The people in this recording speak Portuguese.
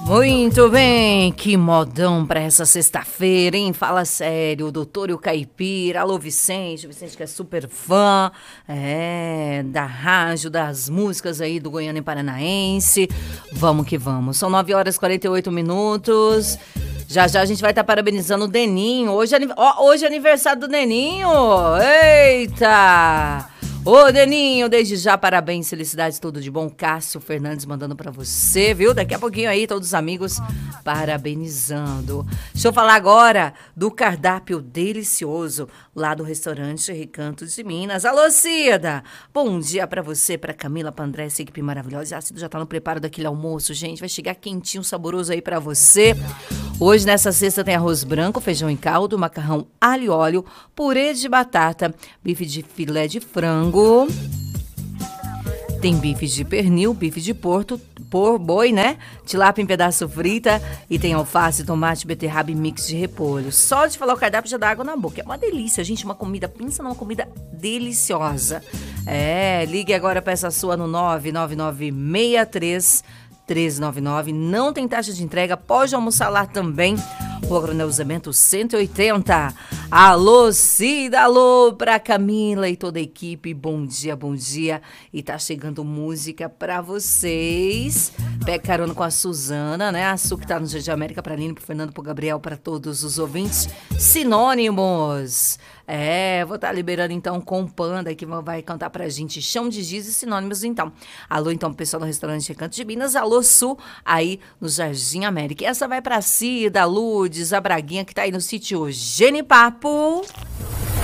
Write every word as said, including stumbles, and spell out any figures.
Muito bem, que modão pra essa sexta-feira, hein? Fala sério, o doutor e o Caipira. Alô, Vicente, o Vicente que é super fã, é, da rádio, das músicas aí do Goiânia Paranaense. Vamos que vamos. São nove horas e quarenta e oito minutos. Já já a gente vai estar parabenizando o Deninho. Hoje é, ó, hoje é aniversário do Deninho. Eita! Ô, Deninho, desde já, parabéns, felicidades, tudo de bom. Cássio Fernandes mandando pra você, viu? Daqui a pouquinho aí, todos os amigos parabenizando. Deixa eu falar agora do cardápio delicioso lá do restaurante Recanto de Minas. Alô, Cida! Bom dia pra você, pra Camila, pra André, essa equipe maravilhosa. A Cida já tá no preparo daquele almoço, gente. Vai chegar quentinho, saboroso aí pra você. Hoje, nessa sexta, tem arroz branco, feijão em caldo, macarrão alho e óleo, purê de batata, bife de filé de frango. Tem bife de pernil, bife de porto, por boi, né? Tilápia em pedaço frita e tem alface, tomate, beterraba e mix de repolho. Só de falar o cardápio já dá água na boca. É uma delícia, gente, uma comida, pensa numa comida deliciosa. É, ligue agora para essa sua no nove nove nove seis três três nove nove. Não tem taxa de entrega, pode almoçar lá também. Rua Coronel Zamento cento e oitenta. Alô, Cida, alô pra Camila e toda a equipe. Bom dia, bom dia. E tá chegando música pra vocês. Pega carona com a Suzana, né? A Su que tá no Jardim América, pra Aline, pro Fernando, pro Gabriel, pra todos os ouvintes. Sinônimos. É, vou estar tá liberando então com o Panda que vai cantar pra gente Chão de Giz e Sinônimos então. Alô então pessoal do restaurante Recanto de Minas, alô Sul, aí no Jardim América. E essa vai pra Cida, Lourdes, a Braguinha que tá aí no sítio Genipapo.